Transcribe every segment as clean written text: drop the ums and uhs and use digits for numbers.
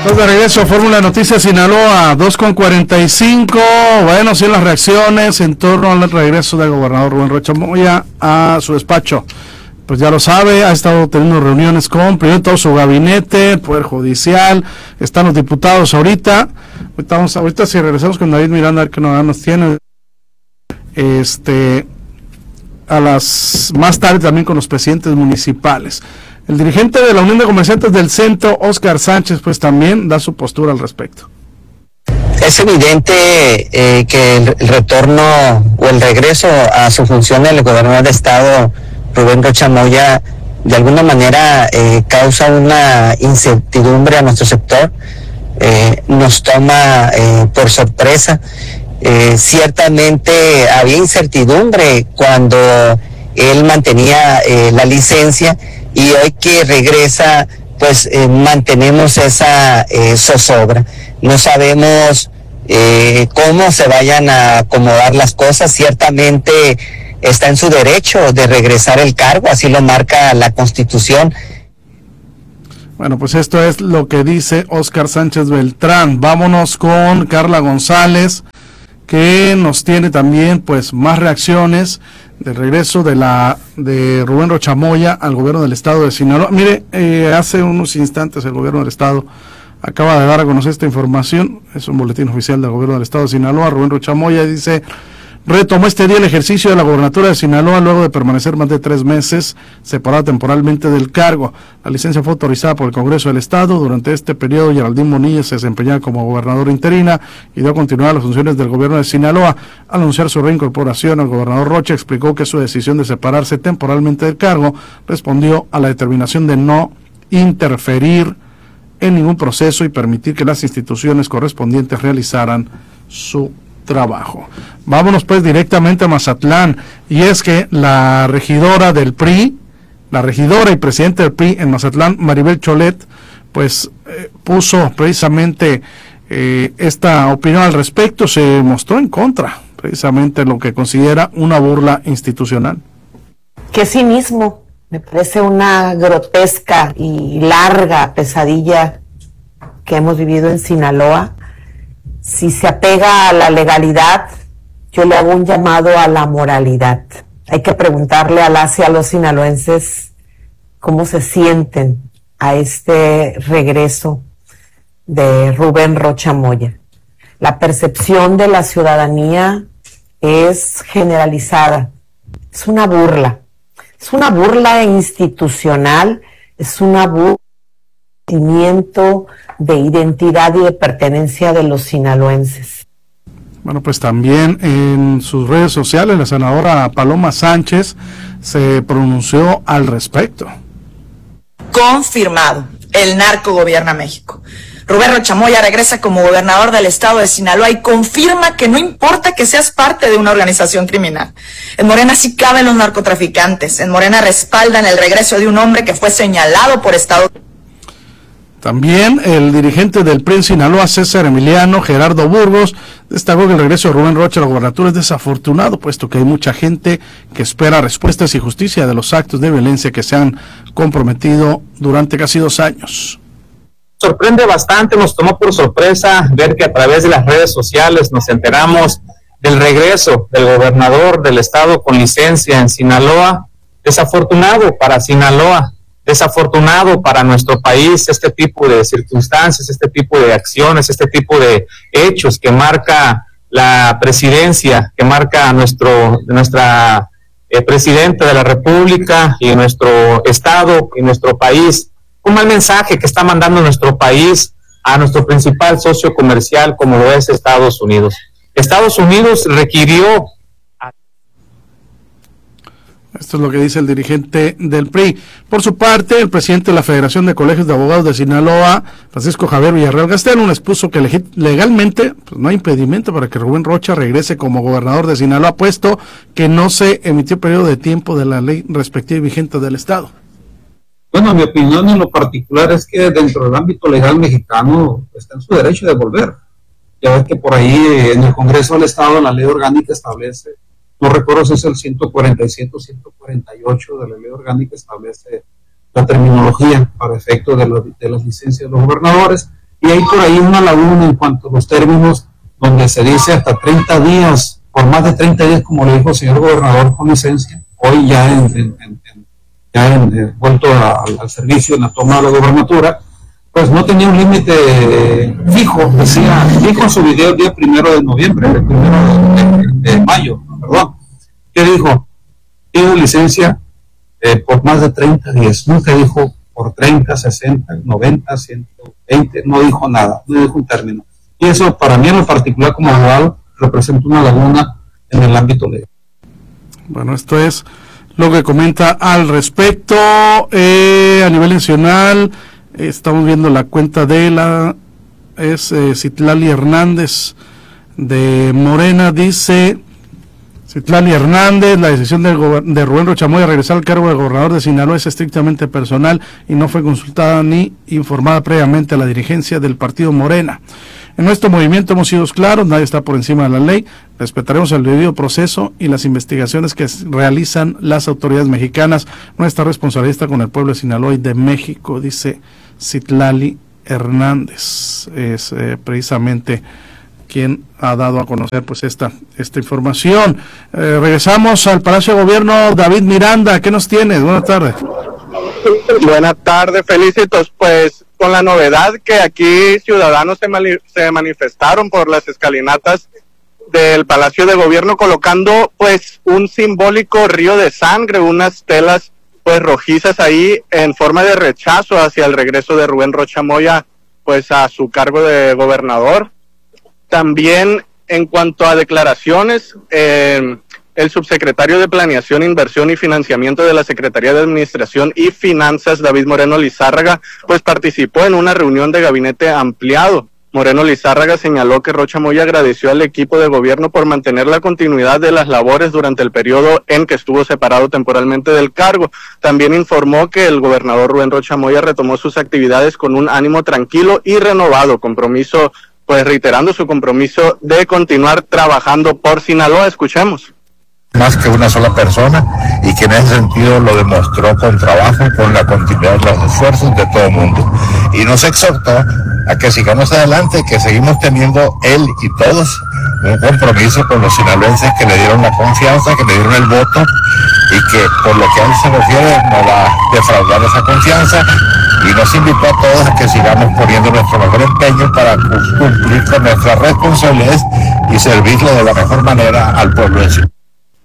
Entonces de regreso a Fórmula Noticias Sinaloa, 2:45. Bueno, sí, las reacciones en torno al regreso del gobernador Rubén Rocha Moya a su despacho. Pues ya lo sabe, ha estado teniendo reuniones con primero todo su gabinete, el Poder Judicial, están los diputados ahorita. Ahorita si regresamos con David Miranda, a ver qué nos tiene. A las más tarde también con los presidentes municipales. El dirigente de la Unión de Comerciantes del Centro, Óscar Sánchez, pues también da su postura al respecto. Es evidente que el retorno o el regreso a su función del gobernador de estado, Rubén Rocha Moya, de alguna manera causa una incertidumbre a nuestro sector, nos toma por sorpresa. Ciertamente había incertidumbre cuando él mantenía la licencia, y hoy que regresa, pues mantenemos esa zozobra. No sabemos cómo se vayan a acomodar las cosas. Ciertamente está en su derecho de regresar el cargo, así lo marca la Constitución. Bueno, pues esto es lo que dice Óscar Sánchez Beltrán. Vámonos con Carla González, que nos tiene también pues más reacciones del regreso de Rubén Rocha Moya al gobierno del estado de Sinaloa. Mire, hace unos instantes el gobierno del estado acaba de dar a conocer esta información, es un boletín oficial del gobierno del estado de Sinaloa. Rubén Rocha Moya dice: retomó este día el ejercicio de la gobernatura de Sinaloa luego de permanecer más de 3 meses separado temporalmente del cargo. La licencia fue autorizada por el Congreso del Estado. Durante este periodo, Geraldine Bonilla se desempeñaba como gobernadora interina y dio continuidad a las funciones del gobierno de Sinaloa. Al anunciar su reincorporación, el gobernador Rocha explicó que su decisión de separarse temporalmente del cargo respondió a la determinación de no interferir en ningún proceso y permitir que las instituciones correspondientes realizaran su trabajo. Vámonos pues directamente a Mazatlán, y es que la regidora del PRI, la regidora y presidenta del PRI en Mazatlán, Maribel Cholet, pues puso precisamente esta opinión al respecto. Se mostró en contra precisamente de lo que considera una burla institucional. Qué cinismo, me parece una grotesca y larga pesadilla que hemos vivido en Sinaloa. Si se apega a la legalidad, yo le hago un llamado a la moralidad. Hay que preguntarle a las y a los sinaloenses cómo se sienten a este regreso de Rubén Rocha Moya. La percepción de la ciudadanía es generalizada. Es una burla institucional, es una burla de identidad y de pertenencia de los sinaloenses. Bueno, pues también en sus redes sociales la senadora Paloma Sánchez se pronunció al respecto. Confirmado, el narco gobierna México. Rubén Rocha Moya regresa como gobernador del estado de Sinaloa y confirma que no importa que seas parte de una organización criminal. En Morena sí caben los narcotraficantes. En Morena respaldan el regreso de un hombre que fue señalado por Estados Unidos. También el dirigente del PRI en Sinaloa, César Emiliano Gerardo Burgos, destacó que el regreso de Rubén Rocha a la gobernatura es desafortunado, puesto que hay mucha gente que espera respuestas y justicia de los actos de violencia que se han comprometido durante casi 2 años. Sorprende bastante, nos tomó por sorpresa ver que a través de las redes sociales nos enteramos del regreso del gobernador del estado con licencia en Sinaloa. Desafortunado para Sinaloa, desafortunado para nuestro país este tipo de circunstancias, este tipo de acciones, este tipo de hechos que marca la presidencia, que marca nuestra presidenta de la República y nuestro estado y nuestro país. Un mal mensaje que está mandando nuestro país a nuestro principal socio comercial como lo es Estados Unidos. Estados Unidos requirió. Esto es lo que dice el dirigente del PRI. Por su parte, el presidente de la Federación de Colegios de Abogados de Sinaloa, Francisco Javier Villarreal Gastelum, expuso que legalmente pues, no hay impedimento para que Rubén Rocha regrese como gobernador de Sinaloa, puesto que no se emitió periodo de tiempo de la ley respectiva y vigente del Estado. Bueno, mi opinión en lo particular es que dentro del ámbito legal mexicano está en su derecho de volver. Ya ves que por ahí en el Congreso del Estado la ley orgánica establece, no recuerdo si es el 147 o 148 de la ley orgánica, establece la terminología para efecto de las licencias de los gobernadores, Y hay por ahí una laguna en cuanto a los términos, donde se dice hasta 30 días, por más de 30 días, como le dijo el señor gobernador con licencia, hoy ya vuelto al servicio en la toma de la gobernatura, pues no tenía un límite fijo, dijo en su video el día 1 de noviembre, el 1 de mayo, perdón, que dijo, tiene licencia por más de 30 días, nunca dijo por 30, 60, 90, 120, no dijo nada, no dijo un término. Y eso para mí en lo particular como abogado representa una laguna en el ámbito legal. Bueno, esto es lo que comenta al respecto. A nivel nacional, estamos viendo la cuenta de Citlali Hernández de Morena. Dice Citlali Hernández: la decisión de Rubén Rochamoya a regresar al cargo de gobernador de Sinaloa es estrictamente personal y no fue consultada ni informada previamente a la dirigencia del partido Morena. En nuestro movimiento hemos sido claros, nadie está por encima de la ley, respetaremos el debido proceso y las investigaciones que realizan las autoridades mexicanas. Nuestra responsabilidad está con el pueblo de Sinaloa y de México, dice Citlali Hernández. Es precisamente quien ha dado a conocer pues esta información. Regresamos al Palacio de Gobierno. David Miranda, ¿qué nos tienes? Buenas tardes. Buenas tardes, felicitos. Pues con la novedad que aquí ciudadanos se manifestaron por las escalinatas del Palacio de Gobierno colocando pues un simbólico río de sangre, unas telas pues rojizas ahí en forma de rechazo hacia el regreso de Rubén Rochamoya pues a su cargo de gobernador. También en cuanto a declaraciones, el subsecretario de Planeación, Inversión y Financiamiento de la Secretaría de Administración y Finanzas, David Moreno Lizárraga, pues participó en una reunión de gabinete ampliado. Moreno Lizárraga señaló que Rochamoya agradeció al equipo de gobierno por mantener la continuidad de las labores durante el periodo en que estuvo separado temporalmente del cargo. También informó que el gobernador Rubén Rochamoya retomó sus actividades con un ánimo tranquilo y renovado, reiterando su compromiso de continuar trabajando por Sinaloa. Escuchemos. Más que una sola persona, y que en ese sentido lo demostró con trabajo, con la continuidad de los esfuerzos de todo el mundo. Y nos exhortó a que sigamos adelante, que seguimos teniendo él y todos un compromiso con los sinaloenses que le dieron la confianza, que le dieron el voto, y que por lo que a él se refiere no va a defraudar esa confianza, y nos invitó a todos a que sigamos poniendo nuestro mejor empeño para cumplir con nuestras responsabilidades y servirle de la mejor manera al pueblo de Sinaloa.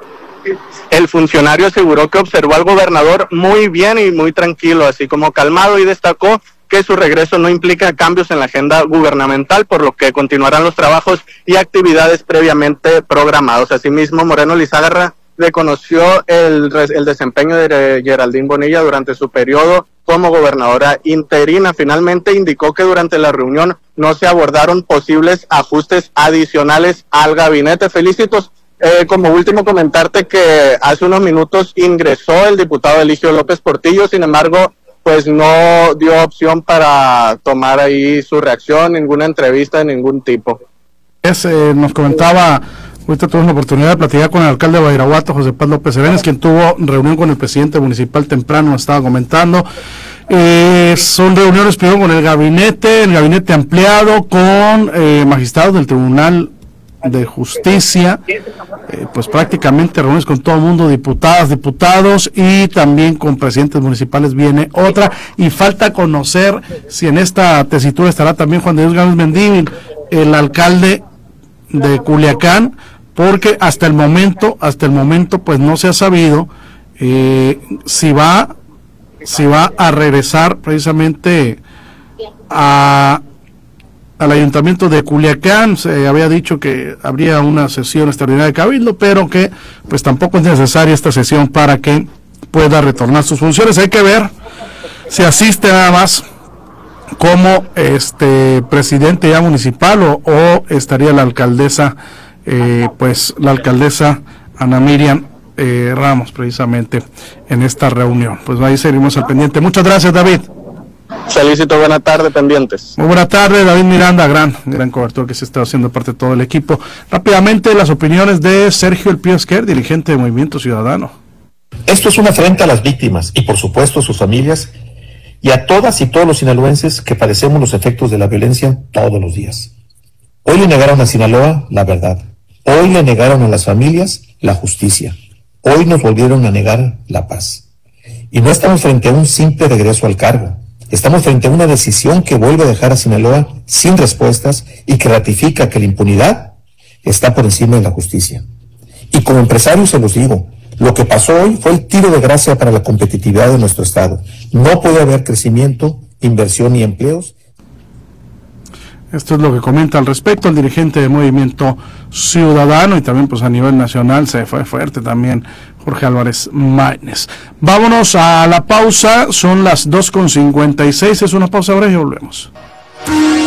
El funcionario aseguró que observó al gobernador muy bien y muy tranquilo, así como calmado, y destacó que su regreso no implica cambios en la agenda gubernamental, por lo que continuarán los trabajos y actividades previamente programados. Asimismo, Moreno Lizárraga reconoció el desempeño de Geraldine Bonilla durante su periodo como gobernadora interina. Finalmente indicó que durante la reunión no se abordaron posibles ajustes adicionales al gabinete. Felicitos. Como último, comentarte que hace unos minutos ingresó el diputado Eligio López Portillo, sin embargo, pues no dio opción para tomar ahí su reacción, ninguna entrevista de ningún tipo. Nos comentaba, ahorita tuvimos la oportunidad de platicar con el alcalde de Badiraguato, José Paz López Serenes, quien tuvo reunión con el presidente municipal temprano, nos estaba comentando. Son reuniones primero con el gabinete ampliado, con magistrados del Tribunal de Justicia, pues prácticamente reuniones con todo el mundo, diputadas, diputados, y también con presidentes municipales viene otra, y falta conocer si en esta tesitura estará también Juan de Dios Gámez Mendívil, el alcalde de Culiacán, porque hasta el momento pues no se ha sabido si va a regresar precisamente al ayuntamiento de Culiacán. Se había dicho que habría una sesión extraordinaria de cabildo, pero que pues tampoco es necesaria esta sesión para que pueda retornar sus funciones. Hay que ver si asiste nada más como presidente ya municipal o estaría la alcaldesa la alcaldesa Ana Miriam Ramos precisamente en esta reunión. Pues ahí seguimos al pendiente. Muchas gracias, David. Felicito, buena tarde, pendientes. Muy buena tarde, David Miranda, gran cobertura que se está haciendo parte de todo el equipo. Rápidamente, las opiniones de Sergio El Pío Esquer, dirigente de Movimiento Ciudadano. Esto es una afrenta a las víctimas y por supuesto a sus familias, y a todas y todos los sinaloenses que padecemos los efectos de la violencia todos los días. Hoy le negaron a Sinaloa la verdad. Hoy le negaron a las familias la justicia. Hoy nos volvieron a negar la paz. Y no estamos frente a un simple regreso al cargo. Estamos frente a una decisión que vuelve a dejar a Sinaloa sin respuestas y que ratifica que la impunidad está por encima de la justicia. Y como empresario se los digo, lo que pasó hoy fue el tiro de gracia para la competitividad de nuestro estado. No puede haber crecimiento, inversión y empleos. Esto es lo que comenta al respecto el dirigente de Movimiento Ciudadano, y también pues a nivel nacional se fue fuerte también Jorge Álvarez Maínez. Vámonos a la pausa, son las 2:56, es una pausa breve y volvemos.